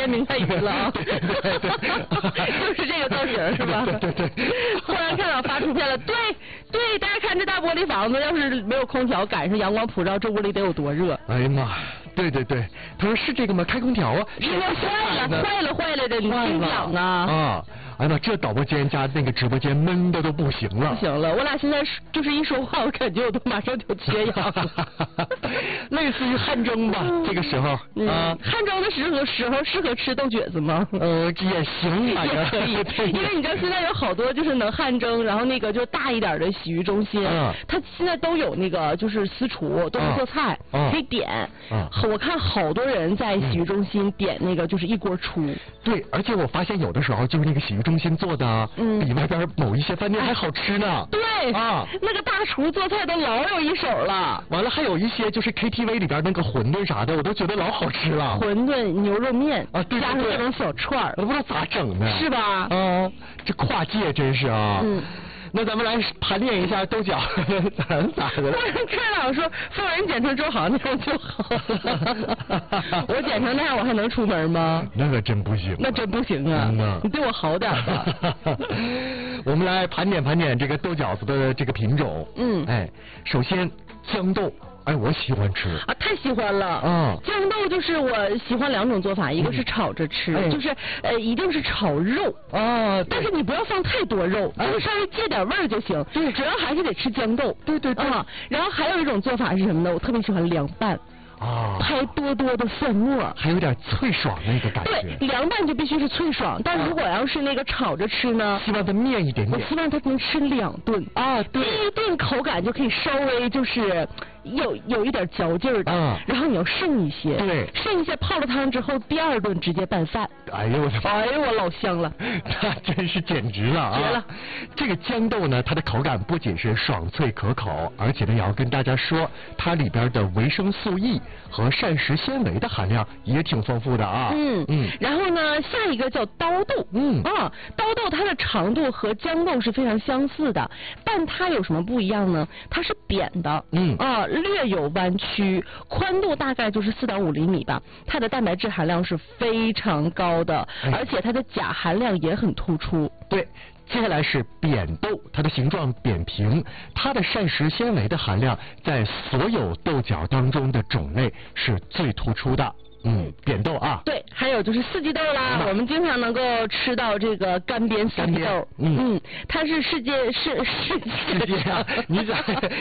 明白语了啊。 对就是这个造型是吧？ 对。 忽然看到发图片了，对，大家看这大玻璃房子，要是没有空调，赶上阳光普照，这屋里得有多热？ 哎呀妈！对，他说是这个吗？开空调啊？ 是坏了的，你听讲啊！ 啊！哎呀妈，这导播间加那个直播间闷的都不行了。 不行了，我俩现在就是一说话，我感觉我都马上就缺氧了。 类似于汗蒸吧，这个时候啊。 汗蒸的时候适合吃豆角子吗？ 也行， 也可以，因为你知道现在有好多就是能汗蒸，然后那个就大一点的洗浴中心，它现在都有那个就是私厨，都是做菜，可以点。我看好多人在洗浴中心点那个就是一锅出。 对，而且我发现有的时候就是那个洗浴中心做的，比外边某一些饭店还好吃呢。 对啊，那个大厨做菜都老有一手了。 完了还有一些就是 KTV 里边那个馄饨啥的，我都觉得老好吃了。 馄饨、牛肉面啊，对， 加上这种小串儿， 我都不知道咋整的。 是吧？ 这跨界真是啊。那咱们来盘点一下豆角咋的了？ 开朗说凤人剪成周航那样就好了。我剪成那样我还能出门吗？ 那可真不行。 那真不行啊！你对我好点吧。 我们来盘点这个豆角子的这个品种。首先豇豆。哎，我喜欢吃啊，太喜欢了。豇豆就是我喜欢两种做法，一个是炒着吃，就是一定是炒肉啊，但是你不要放太多肉，就是稍微借点味儿就行。对，主要还是得吃豇豆。对。然后还有一种做法是什么呢？我特别喜欢凉拌。拍多的蒜末，还有点脆爽那个感觉。 对，凉拌就必须是脆爽，但如果要是那个炒着吃呢， 希望它面一点点。 我希望它能吃2顿啊，对，第一顿口感就可以稍微就是有一点嚼劲儿的，然后你要剩一些， 对， 剩一些泡了汤之后，第2顿直接拌饭。 哎呦我老香了， 那真是简直了啊！ 绝了。 这个豇豆呢，它的口感不仅是爽脆可口，而且呢也要跟大家说，它里边的维生素 E 和膳食纤维的含量也挺丰富的啊。 然后呢，下一个叫刀豆。刀豆它的长度和豇豆是非常相似的，但它有什么不一样呢？它是扁的，略有弯曲，宽度大概就是4.5厘米吧。它的蛋白质含量是非常高的，而且它的钾含量也很突出。 对。接下来是扁豆，它的形状扁平，它的膳食纤维的含量在所有豆角当中的种类是最突出的。扁豆啊。 对，还有就是四季豆啦，我们经常能够吃到这个干煸四季豆。它是世界啊！你咋？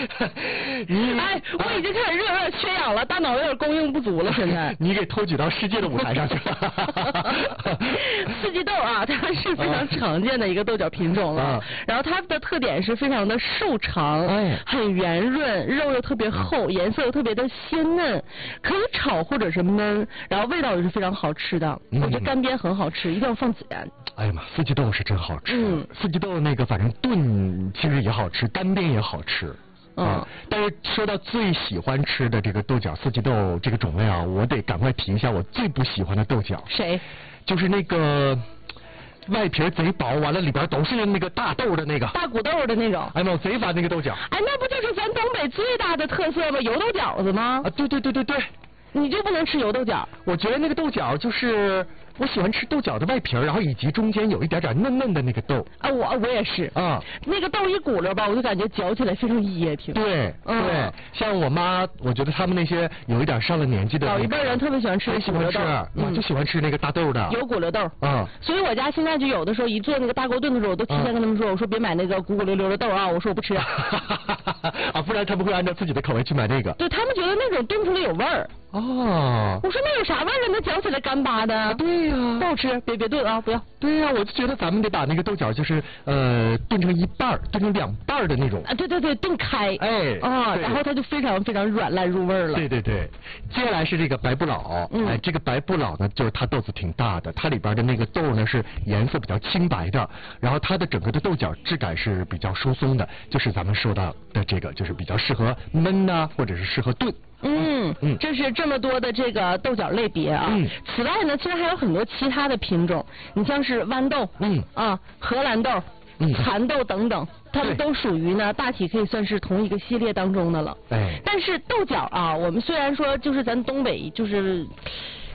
我已经开始热缺氧了，大脑有点供应不足了，现在。 你给托举到世界的舞台上去了。 四季豆啊，它是非常常见的一个豆角品种了。然后它的特点是非常的瘦长，很圆润，肉又特别厚，颜色又特别的鲜嫩，可以炒或者是焖。然后味道也是非常好吃的，我觉得干煸很好吃，一定要放孜然。 哎呀妈，四季豆是真好吃。四季豆那个反正炖其实也好吃，干煸也好吃。但是说到最喜欢吃的这个豆角四季豆这个种类啊，我得赶快提一下我最不喜欢的豆角。 谁？ 就是那个外皮贼薄，完了里边都是那个大豆的那个大骨豆的那种。 哎妈，我贼烦那个豆角。 哎，那不就是咱东北最大的特色吗？油豆饺子吗？ 啊，对。 你就不能吃油豆角？ 我觉得那个豆角就是我喜欢吃豆角的外皮，然后以及中间有一点点嫩嫩的那个豆。 啊，我也是啊。那个豆一鼓溜吧，我就感觉嚼起来非常噎挺。 对，像我妈，我觉得他们那些有一点上了年纪的老一辈人特别喜欢吃， 喜欢吃，就喜欢吃那个大豆的油鼓溜豆。所以我家现在就有的时候一做那个大锅炖的时候，我都提前跟他们说，我说别买那个鼓鼓溜溜的豆啊，我说我不吃。 啊，不然他们会按照自己的口味去买那个。 对他们觉得那种炖出来有味儿。我说那有啥味儿啊？那嚼起来干巴的。 对呀， 不好吃，别炖啊，不要。 对呀，我就觉得咱们得把那个豆角就是炖成一半，炖成2半的那种。 啊，对，炖开。然后它就非常非常软烂入味了。 对。接下来是这个白不老，这个白不老呢，就是它豆子挺大的，它里边的那个豆呢是颜色比较清白的，然后它的整个的豆角质感是比较疏松的，就是咱们说到的这个，就是比较适合焖呐，或者是适合炖。 这是这么多的这个豆角类别啊。此外呢，其实还有很多其他的品种，你像是豌豆，荷兰豆、蚕豆等等，它们都属于呢，大体可以算是同一个系列当中的了。但是豆角啊，我们虽然说就是咱东北就是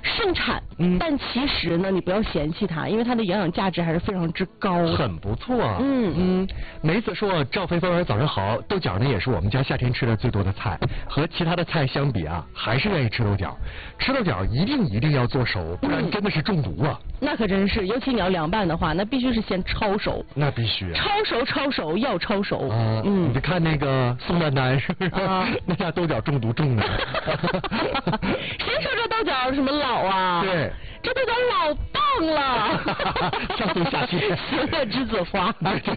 盛产，但其实呢，你不要嫌弃它，因为它的营养价值还是非常之高的。 很不错啊。梅子说：“赵飞凤儿早上好，豆角呢也是我们家夏天吃的最多的菜，和其他的菜相比啊，还是愿意吃豆角。吃豆角一定要做熟，不然真的是中毒啊。 那可真是，尤其你要凉拌的话，那必须是先焯熟。 那必须。 焯熟要焯熟。 你就看那个宋丹丹是不是？那家豆角中毒中的。 谁说这豆角什么老啊？ 对， 这豆角老棒了。 上吐下泻， 邪恶栀子花。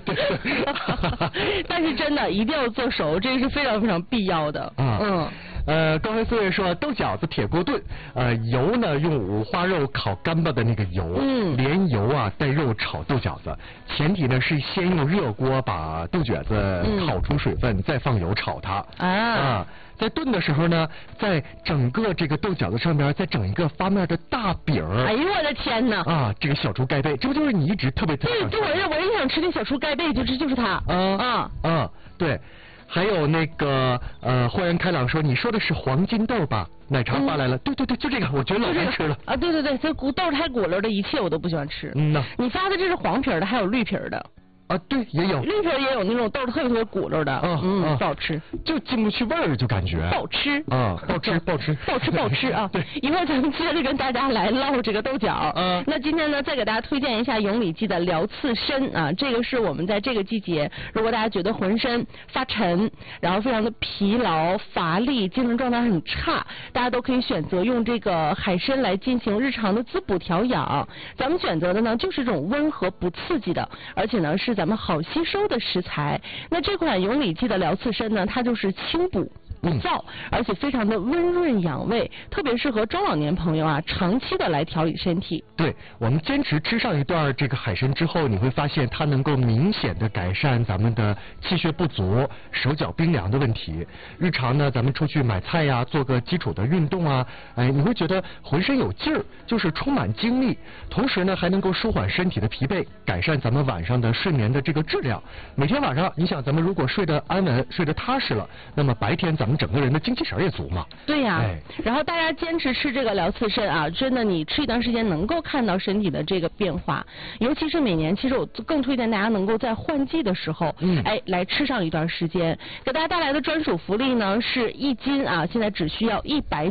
但是真的一定要做熟，这个是非常非常必要的。 高飞四月说豆饺子铁锅炖，油呢用五花肉烤干巴的那个油，连油啊带肉炒豆饺子，前提呢是先用热锅把豆角子烤出水分，再放油炒它。在炖的时候呢，在整个这个豆饺子上边再整一个发面的大饼。 哎呦我的天哪！ 这个小猪盖贝，这不就是你一直特别对，我也想吃那小猪盖贝，就是它。 对。还有那个豁然开朗说，你说的是黄金豆吧？奶茶发来了，对，就这个，我觉得老难吃了。 对，这豆太鼓溜的一切我都不喜欢吃。你发的这是黄皮的，还有绿皮的。 对，也有绿皮也有那种豆特别鼓溜的，不好吃， 就进不去味儿，就感觉不好吃不好吃啊！对，一会儿咱们接着跟大家来唠这个豆角。那今天呢，再给大家推荐一下永里记的疗刺参啊，这个是我们在这个季节，如果大家觉得浑身发沉，然后非常的疲劳乏力，精神状态很差，大家都可以选择用这个海参来进行日常的滋补调养。咱们选择的呢，就是这种温和不刺激的，而且呢是咱们好吸收的食材。那这款永里记的疗刺参呢，它就是清补不燥，而且非常的温润养胃，特别适合中老年朋友啊，长期的来调理身体。 对，我们坚持吃上一段这个海参之后，你会发现它能够明显的改善咱们的气血不足、手脚冰凉的问题。日常呢，咱们出去买菜呀，做个基础的运动啊，你会觉得浑身有劲儿，就是充满精力。同时呢，还能够舒缓身体的疲惫，改善咱们晚上的睡眠的这个质量。每天晚上，你想咱们如果睡得安稳、睡得踏实了，那么白天咱们整个人的精气神也足嘛。 对呀，然后大家坚持吃这个疗刺参啊，真的你吃一段时间能够看到身体的这个变化，尤其是每年，其实我更推荐大家能够在换季的时候，来吃上一段时间。给大家带来的专属福利呢是1斤啊，现在只需要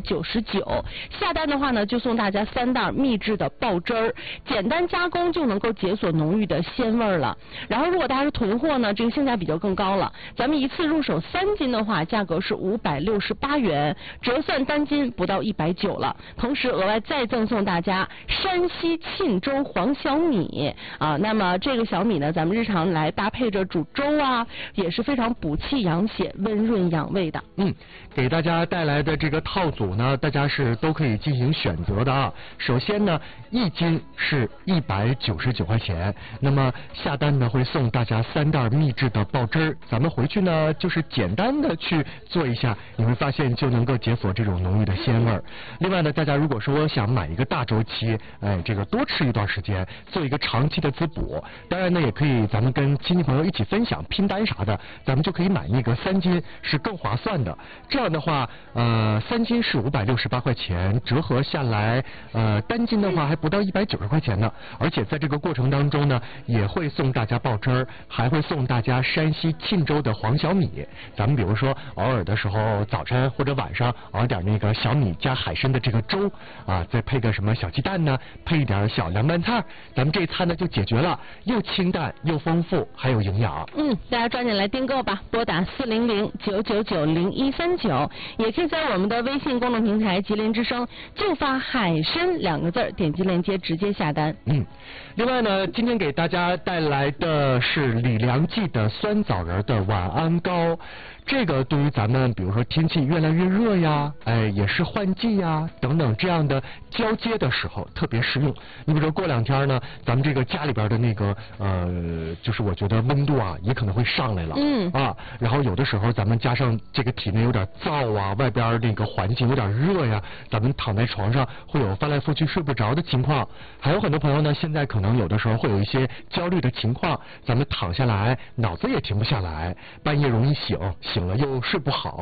199，下单的话呢就送大家3袋秘制的爆汁儿，简单加工就能够解锁浓郁的鲜味了。然后如果大家是囤货呢，这个性价比就更高了，咱们一次入手3斤的话，价格是568元，折算单斤不到190了。同时额外再赠送大家山西沁州黄小米啊，那么这个小米呢，咱们日常来搭配着煮粥啊，也是非常补气养血、温润养胃的。 给大家带来的这个套组呢，大家是都可以进行选择的啊。首先呢，1斤是199块钱，那么下单呢会送大家3袋秘制的爆汁儿，咱们回去呢就是简单的去做一下，你会发现就能够解锁这种浓郁的鲜味儿。另外呢，大家如果说想买一个大周期，这个多吃一段时间，做一个长期的滋补，当然呢也可以咱们跟亲戚朋友一起分享拼单啥的，咱们就可以买那个3斤是更划算的。这样的话，3斤是568块钱，折合下来，单斤的话还不到190块钱呢。而且在这个过程当中呢，也会送大家爆汁儿，还会送大家山西沁州的黄小米。咱们比如说偶尔的时候，早晨或者晚上熬点那个小米加海参的这个粥啊，再配个什么小鸡蛋呢，配一点小凉拌菜，咱们这一餐呢就解决了，又清淡又丰富，还有营养。 大家抓紧来订购吧，拨打400-999-0139，也可以在我们的微信公众平台吉林之声就发海参2个字，点击链接直接下单。 另外呢，今天给大家带来的是李良记的酸枣仁的晚安膏。这个对于咱们比如说天气越来越热呀，也是换季呀等等这样的交接的时候特别实用。你比如说过2天呢，咱们这个家里边的那个就是我觉得温度啊也可能会上来了，然后有的时候咱们加上这个体内有点燥啊，外边那个环境有点热呀，咱们躺在床上会有翻来覆去睡不着的情况。还有很多朋友呢，现在可能有的时候会有一些焦虑的情况，咱们躺下来脑子也停不下来，半夜容易醒了又睡不好，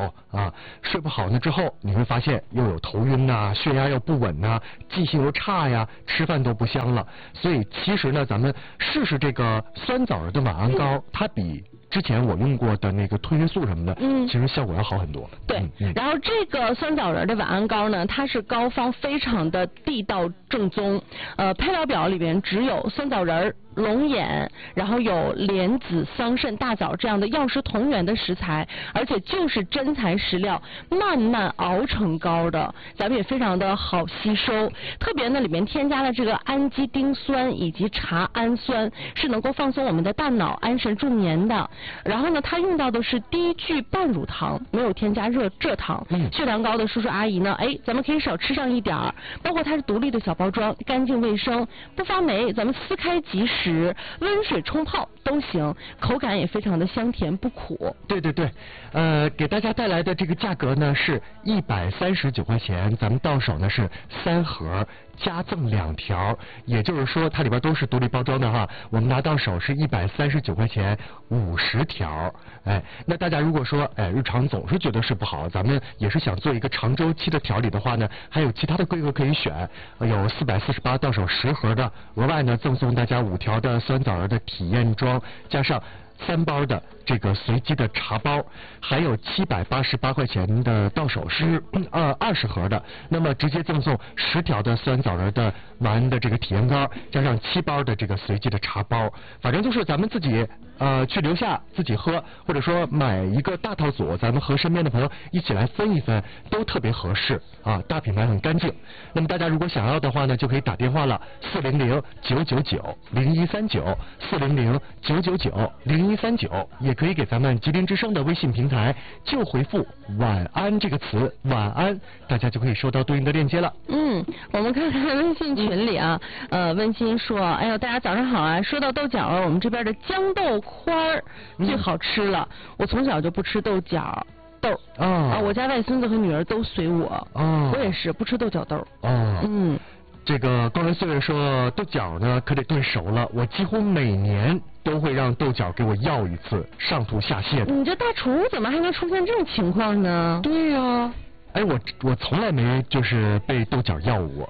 啊，睡不好呢之后，你会发现又有头晕呐，血压又不稳呐，记性又差呀，吃饭都不香了。所以其实呢，咱们试试这个酸枣仁的晚安膏，它比之前我用过的那个褪黑素什么的，其实效果要好很多。 对，然后这个酸枣仁的晚安膏呢，它是膏方非常的地道正宗，配料表里边只有酸枣仁、龙眼，然后有莲子、桑葚、大枣这样的药食同源的食材，而且就是真材实料慢慢熬成膏的，咱们也非常的好吸收。特别呢，里面添加了这个氨基丁酸以及茶氨酸，是能够放松我们的大脑、安神助眠的。然后呢，它用到的是低聚半乳糖，没有添加蔗糖。血糖高的叔叔阿姨呢，咱们可以少吃上一点儿。包括它是独立的小包装，干净卫生，不发霉，咱们撕开即食，温水冲泡都行，口感也非常的香甜不苦。 对，给大家带来的这个价格呢是139块钱，咱们到手呢是3盒。加赠2条，也就是说它里边都是独立包装的哈，我们拿到手是139块钱50条。那大家如果说日常总是觉得睡不好，咱们也是想做一个长周期的调理的话呢，还有其他的规格可以选，有448到手10盒的，额外呢赠送大家5条的酸枣仁的体验装，加上3包的这个随机的茶包，还有788块钱的到手是20盒的，那么直接赠送10条的酸枣仁的晚安的这个体验膏，加上7包的这个随机的茶包，反正就是咱们自己去留下自己喝，或者说买一个大套组，咱们和身边的朋友一起来分一分，都特别合适啊！大品牌很干净。那么大家如果想要的话呢，就可以打电话了，400-999-0139，400-999-0139，也可以给咱们吉林之声的微信平台就回复晚安这个词，晚安，大家就可以收到对应的链接了。 我们看看微信群里啊，温馨说，哎呦，大家早上好啊！说到豆角，我们这边的豇豆块最好吃了。我从小就不吃豆角豆我家外孙子和女儿都随我，我也是不吃豆角豆。 这个高人岁月说，豆角呢可得炖熟了，我几乎每年都会让豆角给我要一次，上吐下泻的。 你这大厨怎么还能出现这种情况呢？ 对呀，我从来没就是被豆角要过。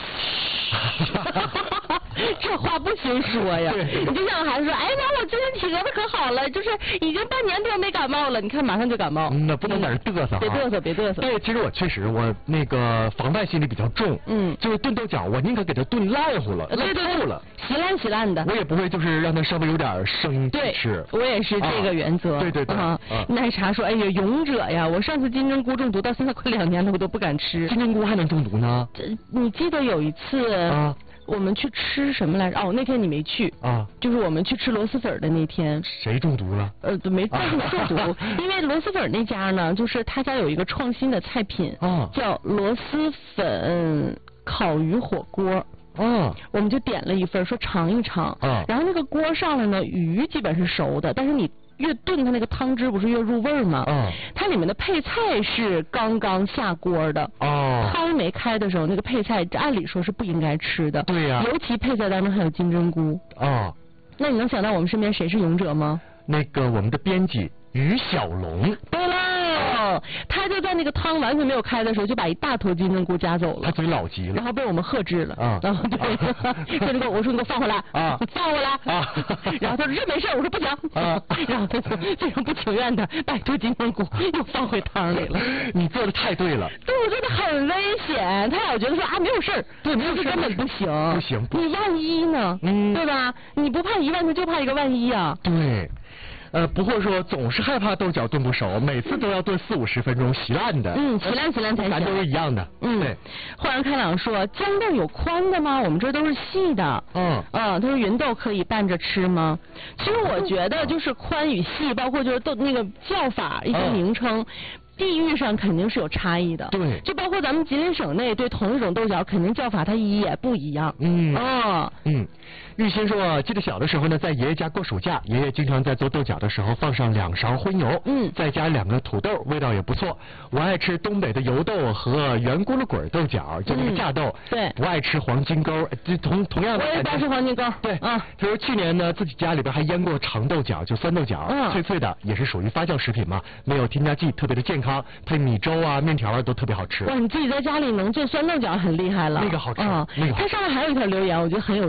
这话不行说呀！你就像孩子说，妈，我最近体格子可好了，就是已经半年多没感冒了，你看马上就感冒。 那不能在这嘚瑟， 别嘚瑟。 对，其实我确实那个防范心理比较重，就是炖豆角，我宁可给它炖烂乎了，烂透了， 稀烂的。 我也不会就是让它稍微有点生吃。 我也是这个原则。 对。 奶茶说，勇者呀，我上次金针菇中毒到现在快2年了，我都不敢吃。 金针菇还能中毒呢？ 你记得有一次我们去吃什么来着？那天你没去就是我们去吃螺蛳粉的那天。 谁中毒了？ 没中毒，因为螺蛳粉那家呢，就是他家有一个创新的菜品叫螺蛳粉烤鱼火锅。我们就点了一份，说尝一尝。然后那个锅上来呢，鱼基本是熟的，但是你越炖它那个汤汁不是越入味吗？它里面的配菜是刚刚下锅的。汤没开的时候，那个配菜按理说是不应该吃的。 对呀。 尤其配菜当中还有金针菇。那你能想到我们身边谁是勇者吗？ 那个我们的编辑于小龙。 对了，他就在那个汤完全没有开的时候，就把一大坨金针菇夹走了。 他嘴老急了， 然后被我们喝止了。然后对，我说你给我放回来放回来然后他说这没事，我说不行然后他就非常不情愿的把一坨金针菇又放回汤里了。 你做的太对了。 对，我觉得很危险。他老觉得说没有事， 对，没有事， 根本不行， 不行， 你万一呢？对吧？你不怕1万，他就怕一个万一啊。 对。不会说总是害怕豆角炖不熟，每次都要炖40-50分钟，稀烂的。 稀烂才行。 咱都是一样的。对。 豁然开朗说，豇豆有宽的吗？我们这都是细的。他说芸豆可以拌着吃吗？其实我觉得就是宽与细，包括就是豆那个叫法一些名称。地域上肯定是有差异的。 对。 就包括咱们吉林省内对同一种豆角，肯定叫法它也不一样。 玉鑫说，记得小的时候呢，在爷爷家过暑假，爷爷经常在做豆角的时候放上2勺荤油，再加2个土豆，味道也不错。我爱吃东北的油豆和圆咕噜滚豆角，就那个架豆， 对， 不爱吃黄金钩，就同样的。 我也不爱吃黄金钩。 对，他说去年呢，自己家里边还腌过长豆角，就酸豆角，脆脆的，也是属于发酵食品嘛，没有添加剂，特别的健康，配米粥啊、面条啊都特别好吃。 哇，你自己在家里能做酸豆角很厉害了。 那个好吃，那个好吃。 它上面还有一条留言，我觉得很有